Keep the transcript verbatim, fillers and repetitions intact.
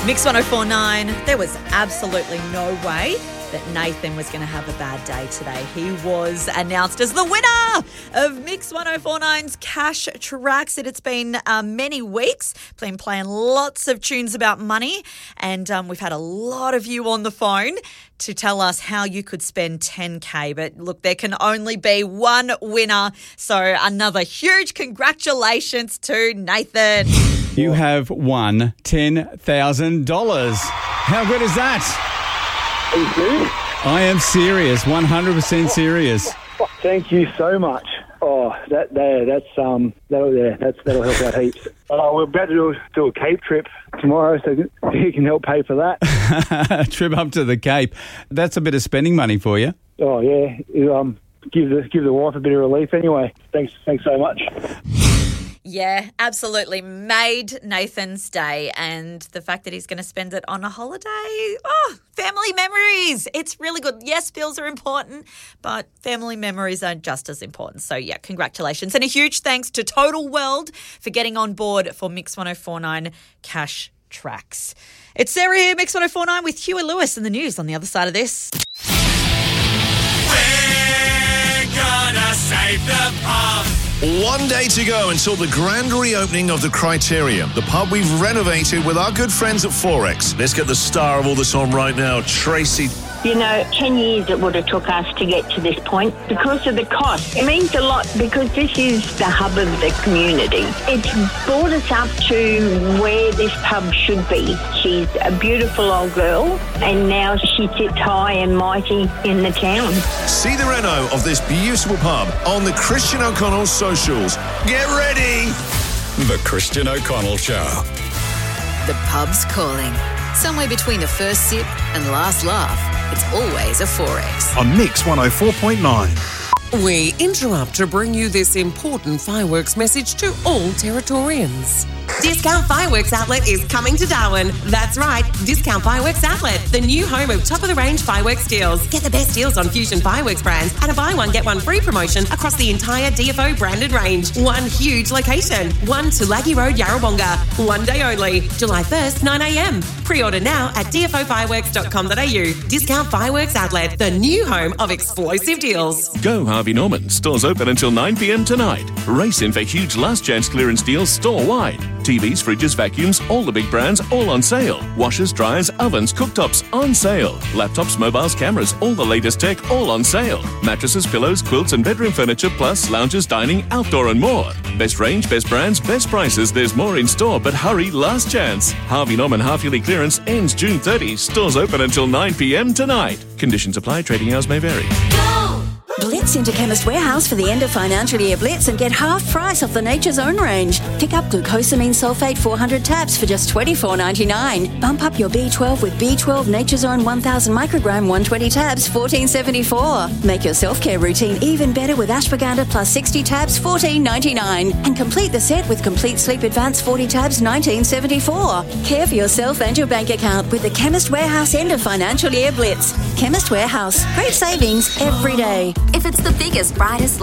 Mix one oh four point nine, there was absolutely no way that Nathan was going to have a bad day today. He was announced as the winner of Mix one oh four point nine's Cash Tracks. It, it's been uh, many weeks. Been playing lots of tunes about money, and um, we've had a lot of you on the phone to tell us how you could spend ten K. But look, there can only be one winner. So another huge congratulations to Nathan. You have won ten thousand dollars. How good is that? Are you serious? I am serious, one hundred percent serious. Thank you so much. Oh, that there, that's um, that'll yeah, that's that'll help out heaps. Oh, we're about to do, do a Cape trip tomorrow, so you can help pay for that. Trip up to the Cape. That's a bit of spending money for you. Oh yeah, um, give the give the wife a bit of relief anyway. Thanks, thanks so much. Yeah, absolutely made Nathan's day, and the fact that he's going to spend it on a holiday, oh, family memories. It's really good. Yes, bills are important, but family memories are just as important. So, yeah, congratulations. And a huge thanks to Total World for getting on board for Mix one oh four point nine Cash Tracks. It's Sarah here, Mix one oh four point nine with Huey Lewis and the news on the other side of this. We're gonna save the pub. One day to go until the grand reopening of the Criterion, the pub we've renovated with our good friends at Forex. Let's get the star of all this on right now, Tracy. You know, ten years it would have took us to get to this point because of the cost. It means a lot because this is the hub of the community. It's brought us up to where this pub should be. She's a beautiful old girl and now she sits high and mighty in the town. See the reno of this beautiful pub on the Christian O'Connell socials. Get ready! The Christian O'Connell Show. The pub's calling. Somewhere between the first sip and last laugh, it's always a Forex. On Mix one oh four point nine. We interrupt to bring you this important fireworks message to all Territorians. Discount Fireworks Outlet is coming to Darwin. That's right, Discount Fireworks Outlet, the new home of top-of-the-range fireworks deals. Get the best deals on Fusion Fireworks brands and a buy one, get one free promotion across the entire D F O branded range. One huge location. One Tulagi Road, Yarrawonga. One day only. July first, nine a.m. Pre-order now at d f o fireworks dot com dot a u. Discount Fireworks Outlet, the new home of explosive deals. Go Harvey Norman. Stores open until nine p.m. tonight. Race in for huge last chance clearance deals store-wide. T Vs, fridges, vacuums, all the big brands, all on sale. Washers, dryers, ovens, cooktops, on sale. Laptops, mobiles, cameras, all the latest tech, all on sale. Mattresses, pillows, quilts and bedroom furniture, plus lounges, dining, outdoor and more. Best range, best brands, best prices. There's more in store, but hurry, last chance. Harvey Norman half-yearly clearance ends June thirtieth. Stores open until nine p.m. tonight. Conditions apply. Trading hours may vary. Blitz into Chemist Warehouse for the end of financial year Blitz and get half price off the Nature's Own range. Pick up glucosamine sulfate four hundred tabs for just twenty-four ninety-nine. Bump up your B twelve with B twelve Nature's Own one thousand microgram one hundred twenty tabs, fourteen seventy-four. Make your self-care routine even better with ashwagandha plus sixty tabs, fourteen ninety-nine. And complete the set with Complete Sleep Advance forty tabs, nineteen seventy-four. Care for yourself and your bank account with the Chemist Warehouse end of financial year Blitz. Chemist Warehouse. Great savings every day. If it's the biggest, brightest